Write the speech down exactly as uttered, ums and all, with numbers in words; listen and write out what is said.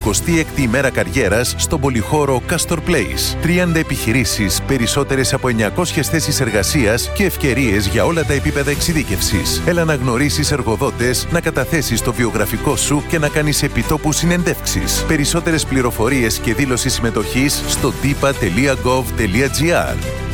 εικοστή έκτη ημέρα καριέρας στον πολυχώρο Castor Place. τριάντα επιχειρήσεις, περισσότερες από εννιακόσιες θέσεις εργασίας και ευκαιρίες για όλα τα επίπεδα εξειδίκευσης. Έλα να γνωρίσεις εργοδότες, να καταθέσεις το βιογραφικό σου και να κάνεις επιτόπου συνεντεύξεις. Περισσότερες πληροφορίες και δήλωση συμμετοχής στο dipa τελεία gov τελεία gr.